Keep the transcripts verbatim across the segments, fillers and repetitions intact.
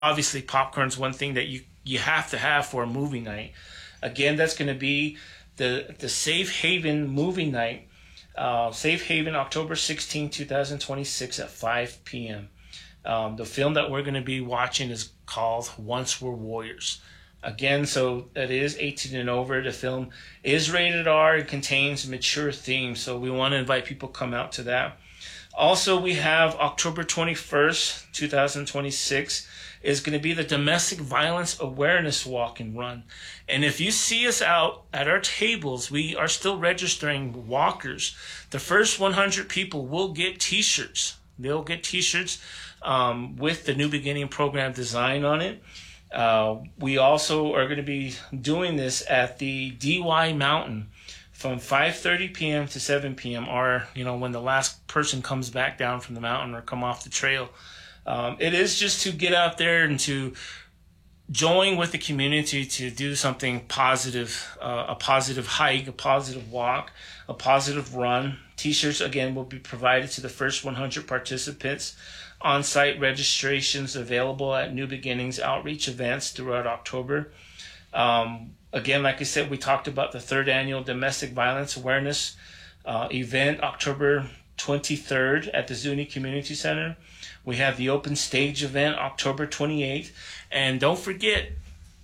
obviously popcorn's one thing that you, you have to have for a movie night. Again, that's going to be the the Safe Haven movie night. Uh, Safe Haven, October sixteenth, twenty twenty-six at five p.m. Um, the film that we're going to be watching is called Once Were Warriors. Again, so it is eighteen and over. The film is rated R. It contains mature themes, so we want to invite people to come out to that. Also, we have October twenty-first, twenty twenty-six is going to be the Domestic Violence Awareness Walk and Run. And if you see us out at our tables, we are still registering walkers. The first one hundred people will get t-shirts. They'll get t-shirts um, with the New Beginning program design on it. Uh, we also are going to be doing this at the D Y Mountain from five thirty p.m. to seven p.m. or, you know, when the last person comes back down from the mountain or come off the trail. Um, it is just to get out there and to join with the community to do something positive, uh, a positive hike, a positive walk, a positive run. T-shirts, again, will be provided to the first one hundred participants. On-site registrations available at New Beginnings outreach events throughout October. Um, again, like I said, we talked about the third annual Domestic Violence Awareness uh, event, October twenty-third at the Zuni Community Center. We have the Open Stage event, October twenty-eighth. And don't forget,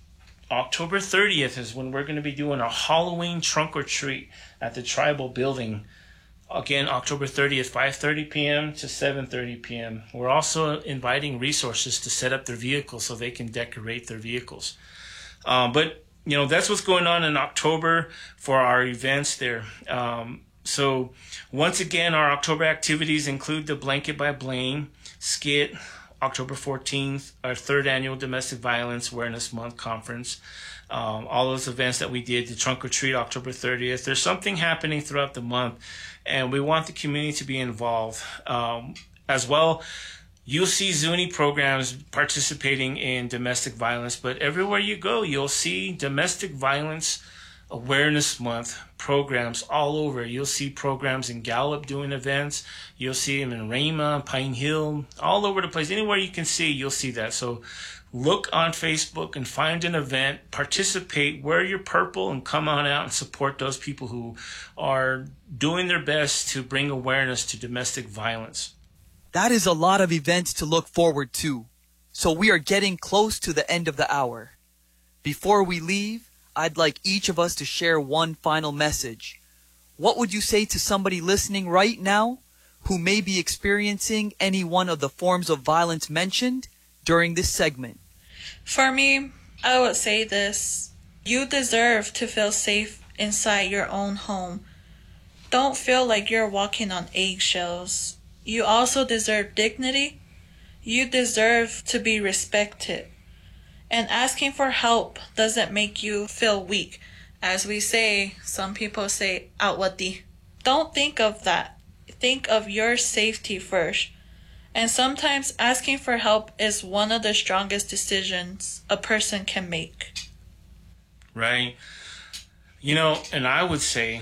October thirtieth is when we're going to be doing our Halloween trunk or treat at the Tribal Building. Again, October thirtieth, five thirty p.m. to seven thirty p.m. We're also inviting resources to set up their vehicles so they can decorate their vehicles. Um, but, you know, that's what's going on in October for our events there. Um, so, once again, our October activities include the Blanket by Blaine skit, October fourteenth, our third annual Domestic Violence Awareness Month conference. Um, all those events that we did, the trunk or treat, October thirtieth. There's something happening throughout the month, and we want the community to be involved. Um, as well, you'll see Zuni programs participating in domestic violence, but everywhere you go, you'll see Domestic Violence Awareness Month programs all over. You'll see programs in Gallup doing events. You'll see them in Rama, Pine Hill, all over the place. Anywhere you can see, you'll see that. So look on Facebook and find an event, participate, wear your purple, and come on out and support those people who are doing their best to bring awareness to domestic violence. That is a lot of events to look forward to. So we are getting close to the end of the hour. Before we leave, I'd like each of us to share one final message. What would you say to somebody listening right now who may be experiencing any one of the forms of violence mentioned during this segment? For me, I would say this. You deserve to feel safe inside your own home. Don't feel like you're walking on eggshells. You also deserve dignity. You deserve to be respected. And asking for help doesn't make you feel weak. As we say, some people say, outwati. Don't think of that. Think of your safety first. And sometimes asking for help is one of the strongest decisions a person can make. Right. You know, and I would say,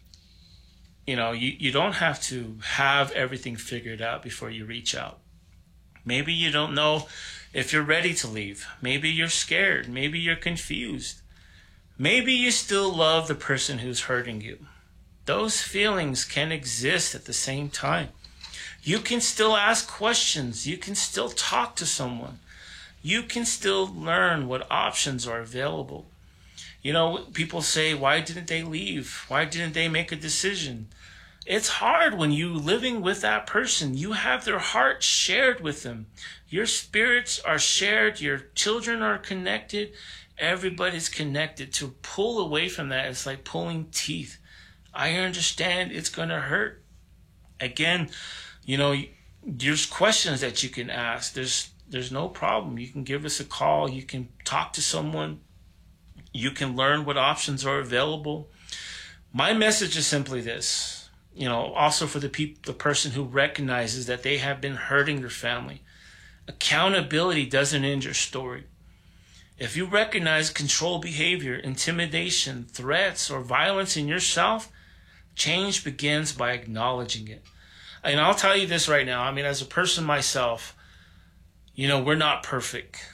you know, you, you don't have to have everything figured out before you reach out. Maybe you don't know if you're ready to leave. Maybe you're scared. Maybe you're confused. Maybe you still love the person who's hurting you. Those feelings can exist at the same time. You can still ask questions. You can still talk to someone. You can still learn what options are available. You know, people say, why didn't they leave? Why didn't they make a decision? It's hard when you're living with that person. You have their heart shared with them. Your spirits are shared. Your children are connected. Everybody's connected. To pull away from that, it's like pulling teeth. I understand it's going to hurt. Again, you know, there's questions that you can ask. There's there's no problem. You can give us a call. You can talk to someone. You can learn what options are available. My message is simply this, you know, also for the peop- the person who recognizes that they have been hurting their family. Accountability doesn't end your story. If you recognize control behavior, intimidation, threats, or violence in yourself, change begins by acknowledging it. And I'll tell you this right now. I mean, as a person myself, you know, we're not perfect.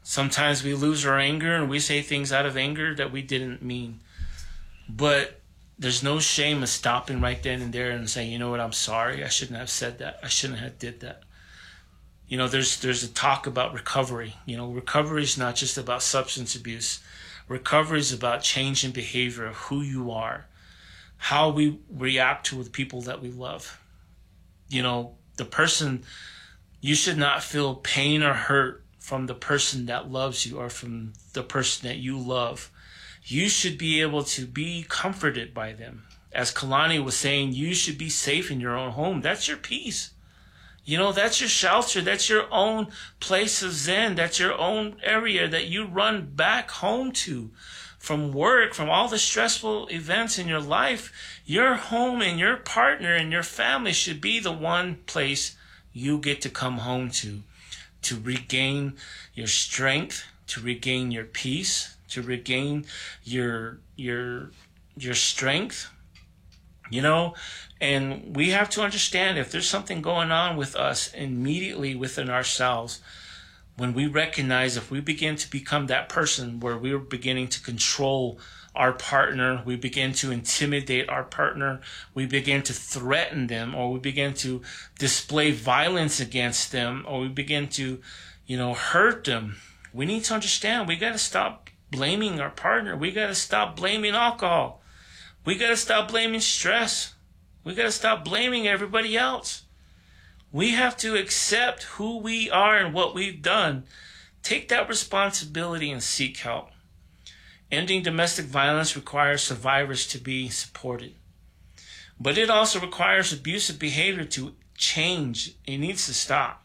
Sometimes we lose our anger and we say things out of anger that we didn't mean. But there's no shame in stopping right then and there and saying, you know what, I'm sorry. I shouldn't have said that. I shouldn't have did that. You know, there's there's a talk about recovery. You know, recovery is not just about substance abuse. Recovery is about changing behavior of who you are, how we react to the people that we love. You know, the person, you should not feel pain or hurt from the person that loves you or from the person that you love. You should be able to be comforted by them. As Kalani was saying, you should be safe in your own home. That's your peace. You know, that's your shelter. That's your own place of zen. That's your own area that you run back home to from work, from all the stressful events in your life. Your home and your partner and your family should be the one place you get to come home to, to regain your strength, to regain your peace, to regain your your your strength, you know. And we have to understand, if there's something going on with us immediately within ourselves, when we recognize, if we begin to become that person where we're beginning to control our partner, we begin to intimidate our partner, we begin to threaten them, or we begin to display violence against them, or we begin to, you know, hurt them, we need to understand we got to stop blaming our partner. We got to stop blaming alcohol. We got to stop blaming stress. We got to stop blaming everybody else. We have to accept who we are and what we've done. Take that responsibility and seek help. Ending domestic violence requires survivors to be supported. But it also requires abusive behavior to change. It needs to stop.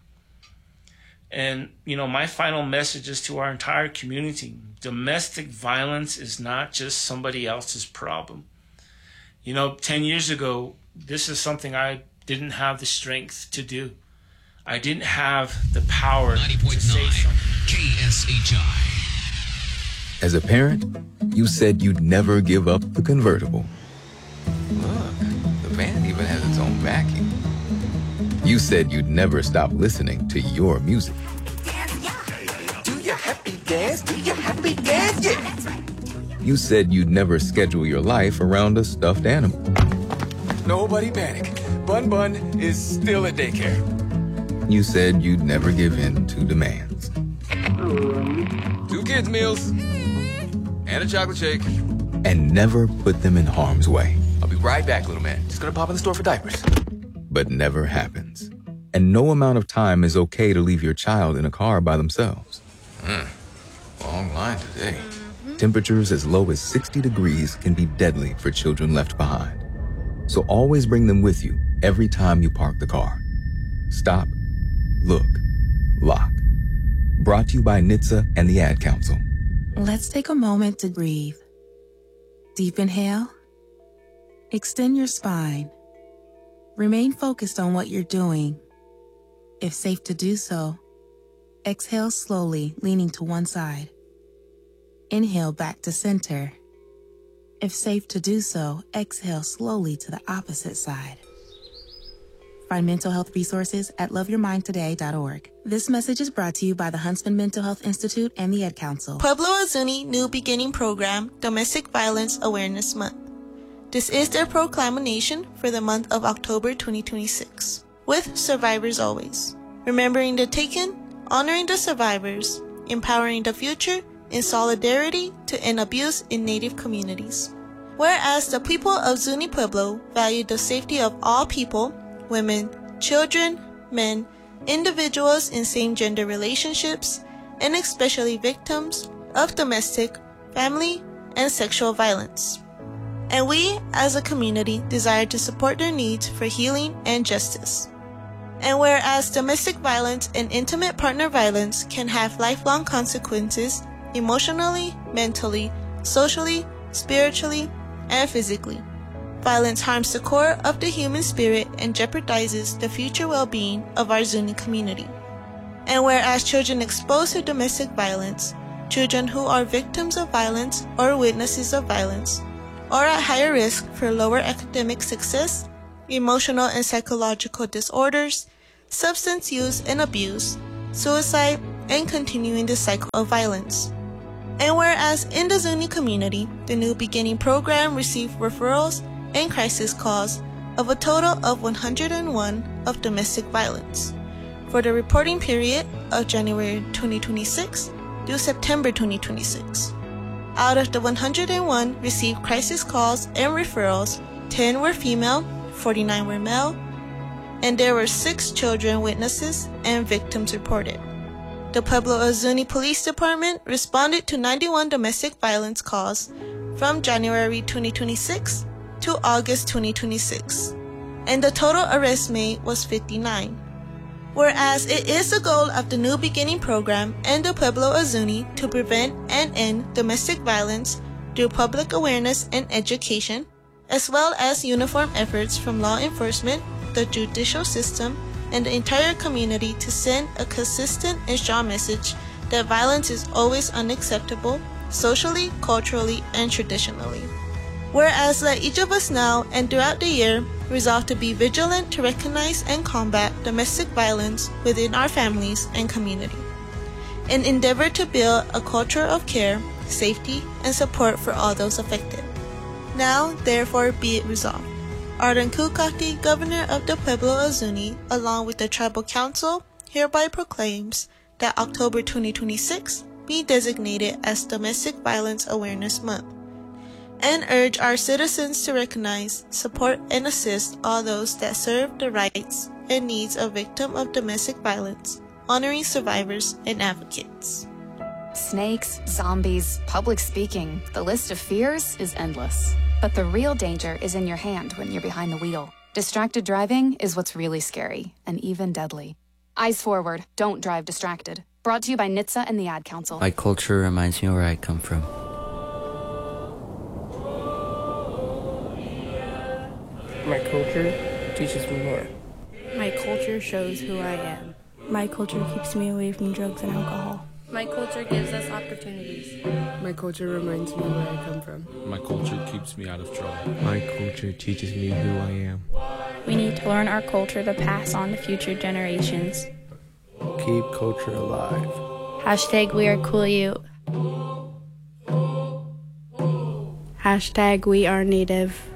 And, you know, my final message is to our entire community. Domestic violence is not just somebody else's problem. You know, ten years ago, this is something I didn't have the strength to do. I didn't have the power to say something. K S H I. As a parent, you said you'd never give up the convertible. Look, the van even has its own backing. You said you'd never stop listening to your music. Do you happy dance? Do you happy dance? Yeah. You said you'd never schedule your life around a stuffed animal. Nobody panic. Bun Bun is still at daycare. You said you'd never give in to demands. Two kids' meals and a chocolate shake. And never put them in harm's way. I'll be right back, little man. Just gonna pop in the store for diapers. But never happens. And no amount of time is okay to leave your child in a car by themselves. Mm. Long line today. Temperatures as low as sixty degrees can be deadly for children left behind. So always bring them with you every time you park the car. Stop, look, lock. Brought to you by N H T S A and the Ad Council. Let's take a moment to breathe. Deep inhale. Extend your spine. Remain focused on what you're doing. If safe to do so, exhale slowly, leaning to one side. Inhale back to center. If safe to do so, exhale slowly to the opposite side. Find mental health resources at love your mind today dot org. This message is brought to you by the Huntsman Mental Health Institute and the Ad Council. Pueblo Azuni New Beginning Program, Domestic Violence Awareness Month. This is their proclamation for the month of October twenty twenty-six. With Survivors Always. Remembering the taken, honoring the survivors, empowering the future, in solidarity to end abuse in Native communities. Whereas the people of Zuni Pueblo value the safety of all people, women, children, men, individuals in same-gender relationships, and especially victims of domestic, family, and sexual violence. And we, as a community, desire to support their needs for healing and justice. And whereas domestic violence and intimate partner violence can have lifelong consequences, emotionally, mentally, socially, spiritually, and physically. Violence harms the core of the human spirit and jeopardizes the future well-being of our Zuni community. And whereas children exposed to domestic violence, children who are victims of violence or witnesses of violence, are at higher risk for lower academic success, emotional and psychological disorders, substance use and abuse, suicide, and continuing the cycle of violence. And whereas in the Zuni community, the New Beginning program received referrals and crisis calls of a total of one hundred one of domestic violence for the reporting period of January twenty twenty-six through September twenty twenty-six. Out of the one hundred one received crisis calls and referrals, ten were female, forty-nine were male, and there were six children witnesses and victims reported. The Pueblo Zuni Police Department responded to ninety-one domestic violence calls from January twenty twenty-six to August twenty twenty-six, and the total arrests made was fifty-nine. Whereas it is the goal of the New Beginning program and the Pueblo Zuni to prevent and end domestic violence through public awareness and education, as well as uniform efforts from law enforcement, the judicial system, and the entire community to send a consistent and strong message that violence is always unacceptable, socially, culturally, and traditionally. Whereas let each of us now and throughout the year resolve to be vigilant to recognize and combat domestic violence within our families and community, and endeavor to build a culture of care, safety, and support for all those affected. Now, therefore, be it resolved. Arden Kukati, Governor of the Pueblo Zuni, along with the Tribal Council, hereby proclaims that October twenty twenty-six be designated as Domestic Violence Awareness Month, and urge our citizens to recognize, support, and assist all those that serve the rights and needs of victims of domestic violence, honoring survivors and advocates. Snakes, zombies, public speaking, the list of fears is endless. But the real danger is in your hand when you're behind the wheel. Distracted driving is what's really scary and even deadly. Eyes forward, don't drive distracted. Brought to you by N H T S A and the Ad Council. My culture reminds me where I come from. My culture teaches me more. My culture shows who I am. My culture keeps me away from drugs and alcohol. My culture gives us opportunities. My culture reminds me where I come from. My culture keeps me out of trouble. My culture teaches me who I am. We need to learn our culture to pass on to future generations. Keep culture alive. Hashtag we are cool youth. Hashtag we are native.